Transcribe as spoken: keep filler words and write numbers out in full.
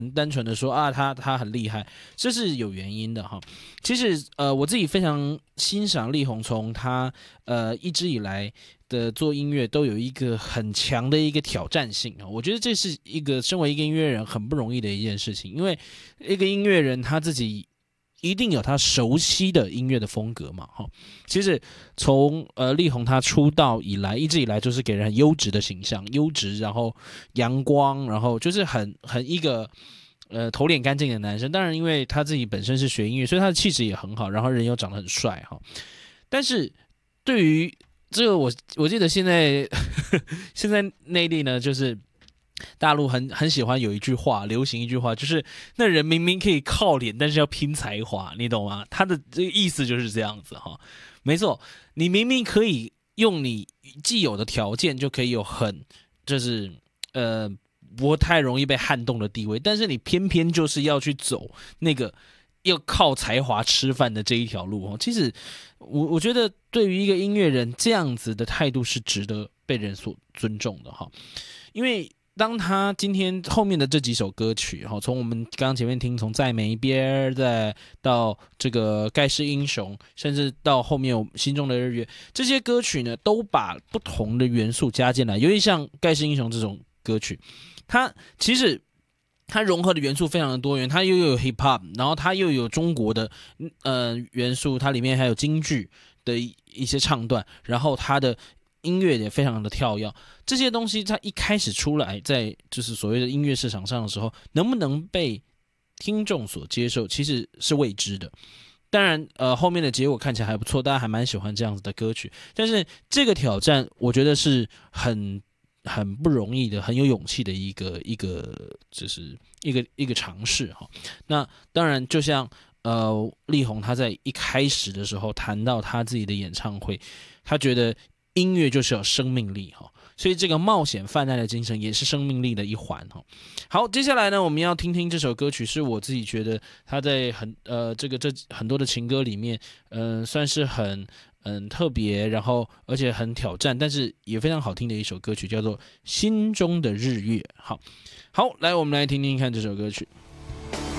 单纯的说啊，他他很厉害，这是有原因的哈。其实呃，我自己非常欣赏力宏，从他呃一直以来的做音乐都有一个很强的一个挑战性啊。我觉得这是一个身为一个音乐人很不容易的一件事情，因为一个音乐人他自己一定有他熟悉的音乐的风格嘛，哈。其实从呃力宏他出道以来，一直以来就是给人很优质的形象，优质，然后阳光，然后就是很很一个呃头脸干净的男生。当然，因为他自己本身是学音乐，所以他的气质也很好，然后人又长得很帅哈。但是对于这个我我记得现在现在内地呢，就是大陆很很喜欢有一句话，流行一句话，就是那人明明可以靠脸，但是要拼才华，你懂吗？他的这个意思就是这样子哈。没错，你明明可以用你既有的条件就可以有很就是呃不太容易被撼动的地位，但是你偏偏就是要去走那个要靠才华吃饭的这一条路哦。其实我我觉得对于一个音乐人这样子的态度是值得被人所尊重的哈，因为当他今天后面的这几首歌曲，从我们刚刚前面听，从在每一边，再到这个盖世英雄，甚至到后面我心中的日月，这些歌曲呢，都把不同的元素加进来。尤其像盖世英雄这种歌曲，它其实它融合的元素非常的多元，它又有 hip hop， 然后它又有中国的呃元素，它里面还有京剧的一些唱段，然后它的音乐也非常的跳跃，这些东西它一开始出来，在就是所谓的音乐市场上的时候，能不能被听众所接受，其实是未知的。当然，呃，后面的结果看起来还不错，大家还蛮喜欢这样子的歌曲。但是这个挑战，我觉得是很很不容易的，很有勇气的一个一个，就是一个一个尝试哈。那当然，就像呃，力宏他在一开始的时候谈到他自己的演唱会，他觉得音乐就是有生命力哈，所以这个冒险犯难的精神也是生命力的一环哈。好，接下来呢，我们要听听这首歌曲，是我自己觉得他在很呃这个这很多的情歌里面，嗯、呃，算是很嗯特别，然后而且很挑战，但是也非常好听的一首歌曲，叫做《心中的日月》。好，好，来我们来听听看这首歌曲。